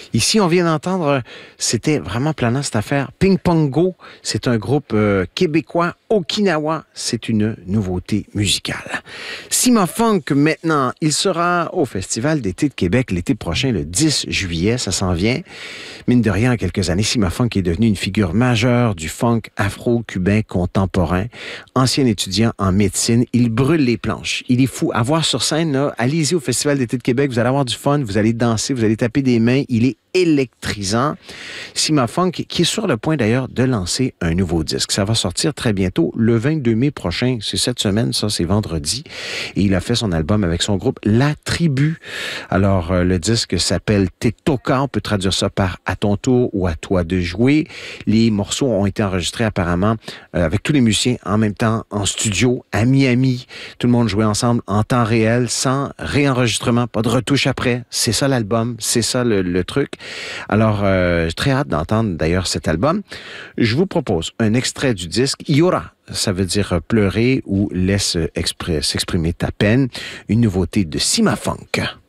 Ici, on vient d'entendre, c'était vraiment planant cette affaire. Ping Pong Go, c'est un groupe québécois. Okinawa, c'est une nouveauté musicale. Cima Funk, maintenant, il sera au Festival d'été de Québec l'été prochain, le 10 juillet, ça s'en vient. Mine de rien, en quelques années, Cima Funk est devenu une figure majeure du funk afro-cubain contemporain. Ancien étudiant en médecine, il brûle les planches. Il est fou. À voir sur scène, là, allez-y au Festival d'été de Québec, vous allez avoir du fun, vous allez danser, vous allez taper des mains. Il est électrisant. Cima Funk, qui est sur le point d'ailleurs de lancer un nouveau disque. Ça va sortir très bientôt, le 22 mai prochain. C'est cette semaine, ça, c'est vendredi. Et il a fait son album avec son groupe La Tribu. Alors, le disque s'appelle Te Toca. On peut traduire ça par À ton tour ou À toi de jouer. Les morceaux ont été enregistrés apparemment avec tous les musiciens en même temps en studio à Miami. Tout le monde jouait ensemble en temps réel, sans réenregistrement, pas de retouche après. C'est ça l'album, c'est ça le truc. Alors, j'ai très hâte d'entendre d'ailleurs cet album. Je vous propose un extrait du disque. Yora, ça veut dire pleurer ou laisse s'exprimer ta peine. Une nouveauté de Cima Funk.